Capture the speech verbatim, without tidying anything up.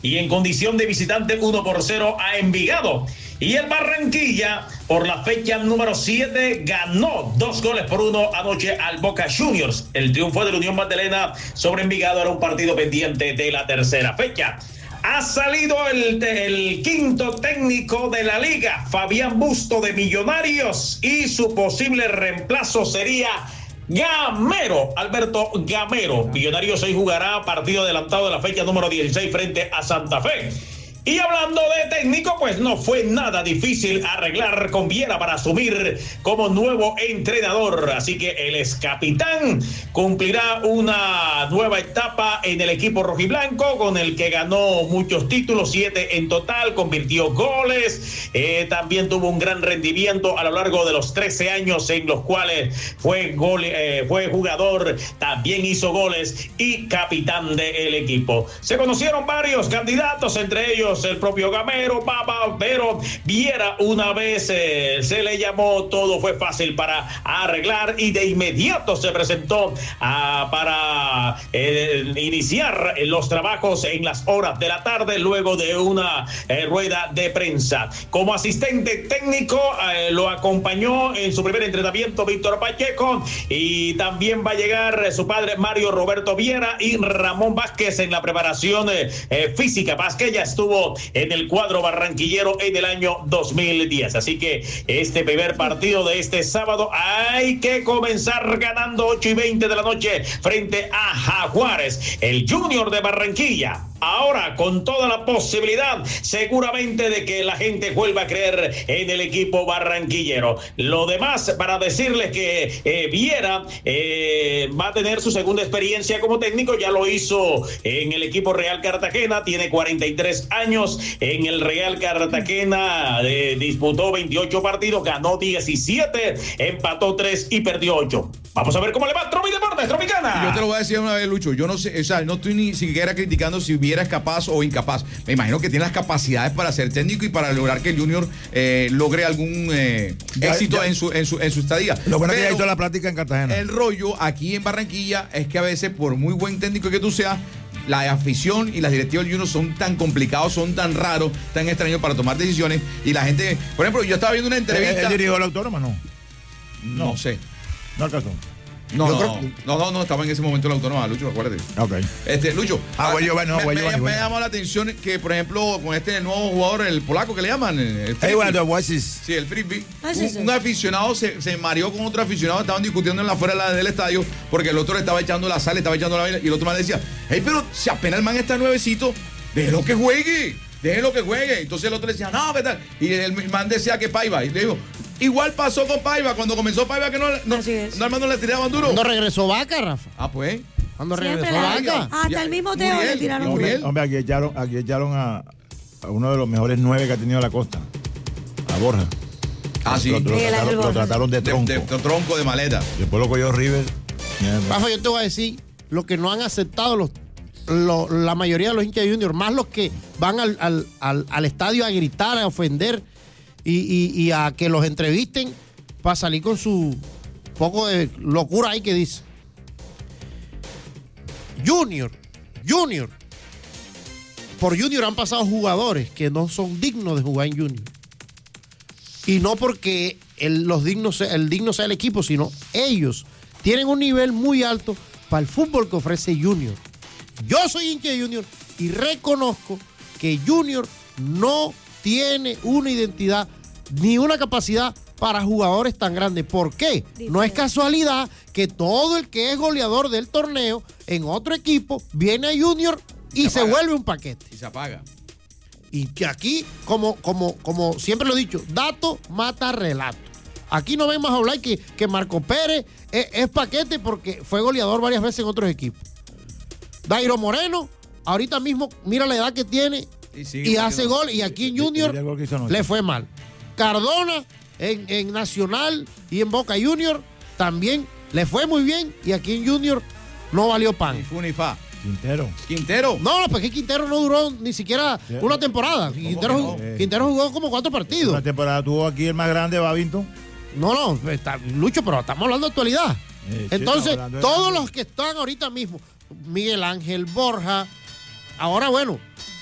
y en condición de visitante uno por cero a Envigado. Y el Barranquilla, por la fecha número siete, ganó dos goles por uno anoche al Boca Juniors. El triunfo de la Unión Magdalena sobre Envigado era un partido pendiente de la tercera fecha. Ha salido el, el quinto técnico de la liga, Fabián Busto de Millonarios, y su posible reemplazo sería Gamero, Alberto Gamero. Millonarios hoy jugará partido adelantado de la fecha número dieciséis frente a Santa Fe. Y hablando de técnico, pues no fue nada difícil arreglar con Viera para asumir como nuevo entrenador. Así que el ex capitán cumplirá una nueva etapa en el equipo rojiblanco, con el que ganó muchos títulos, siete en total, convirtió goles, eh, también tuvo un gran rendimiento a lo largo de los trece años en los cuales fue, gol, eh, fue jugador, también hizo goles y capitán del equipo. Se conocieron varios candidatos, entre ellos el propio Gamero, Papa, pero Viera una vez eh, se le llamó, todo fue fácil para arreglar y de inmediato se presentó a, para eh, iniciar los trabajos en las horas de la tarde luego de una eh, rueda de prensa. Como asistente técnico eh, lo acompañó en su primer entrenamiento Víctor Pacheco, y también va a llegar eh, su padre Mario Roberto Viera y Ramón Vázquez en la preparación eh, eh, física. Vázquez ya estuvo en el cuadro barranquillero en el año dos mil diez. Así que este primer partido de este sábado hay que comenzar ganando ocho y veinte de la noche frente a Jaguares. El Junior de Barranquilla, ahora con toda la posibilidad seguramente de que la gente vuelva a creer en el equipo barranquillero. Lo demás, para decirles que eh, Viera eh, va a tener su segunda experiencia como técnico. Ya lo hizo en el equipo Real Cartagena, tiene cuarenta y tres años en el Real Cartagena, eh, disputó veintiocho partidos, ganó diecisiete, empató tres y perdió ocho. Vamos a ver cómo le va Tromi Deportes, Tropicana. Yo te lo voy a decir una vez, Lucho, yo no sé, o sea, no estoy ni siquiera criticando si Viera es capaz o incapaz. Me imagino que tiene las capacidades para ser técnico y para lograr que el Junior eh, logre algún eh, ya, éxito ya. En, su, en, su, en su estadía. Lo bueno Pero es que ya hizo la práctica en Cartagena. El rollo aquí en Barranquilla es que a veces, por muy buen técnico que tú seas, la afición y las directivas del Junior son tan complicados, son tan raros, tan extraños para tomar decisiones. Y la gente, por ejemplo, yo estaba viendo una entrevista. ¿Él dirigió la Autónoma? No. No, no sé. No alcanzó. No, no, no, que... no, no, no, estaba en ese momento la Autónoma, Lucho, acuérdate. Ok. Este, Lucho. Ah, güey, yo, no, me, güey, me, yo, me, güey. me llamó la atención que, por ejemplo, con este nuevo jugador, el polaco que le llaman, el hey, bueno, the voices. Sí, el frisbee. Ah, sí, un, sí. un aficionado se, se mareó con otro aficionado, estaban discutiendo en la afuera del estadio, porque el otro le estaba echando la sal, le estaba echando la vaina, y el otro man decía, hey, pero si apenas el man está nuevecito, déjelo que juegue, déjelo que juegue. Entonces el otro le decía, no, ¿qué tal? Y el man decía que Paiva, y le dijo, igual pasó con Paiva, cuando comenzó Paiva que no, no, no, no, no le tiraban duro. Cuando regresó Vaca, Rafa. Ah, pues. Cuando Siempre regresó la- Vaca. Hasta Ya, el mismo Teo Muriel, le tiraron Muriel. duro. Hombre, hombre, aquí echaron, aquí echaron a, a uno de los mejores nueve que ha tenido la costa, a Borja. Ah, sí. Lo, lo, Sí, el trataron, Ángel lo Borja. trataron de De, tronco. de- de tronco de maleta. Después lo cogió River. Rafa, yo te voy a decir lo que no han aceptado los, lo- la mayoría de los hinchas de Junior, más los que van al, al, al, al estadio a gritar, a ofender y, y, y a que los entrevisten para salir con su poco de locura ahí que dice. Junior, Junior. Por Junior han pasado jugadores que no son dignos de jugar en Junior. Y no porque el, los dignos, sea- el digno sea el equipo, sino ellos tienen un nivel muy alto para el fútbol que ofrece Junior. Yo soy hincha de Junior y reconozco que Junior no tiene una identidad ni una capacidad para jugadores tan grandes. ¿Por qué? No es casualidad que todo el que es goleador del torneo en otro equipo viene a Junior y Se se apaga. vuelve un paquete. Y se apaga. Y que aquí, como, como, como siempre lo he dicho, dato mata relato. Aquí no ven más hablar que, que Marco Pérez es, es paquete porque fue goleador varias veces en otros equipos. Dairo Moreno, ahorita mismo, mira la edad que tiene Y, y, sigue hace metiendo- gol. Y aquí en Y- y- Junior y el gol que hizo anoche. le fue mal. Cardona en, en Nacional y en Boca Junior también le fue muy bien. Y aquí en Junior no valió Ni pan. fu ni fa. Quintero. Quintero. No, no, porque Quintero no duró ni siquiera Sí. una temporada. Quintero, que jugó- no? Quintero jugó como cuatro partidos. Una temporada tuvo aquí el más grande, Babington. No, no, está, Lucho, pero estamos hablando de actualidad. Eh, sí, Entonces, estamos hablando de- todos los que están ahorita mismo, Miguel Ángel, Borja, ahora bueno,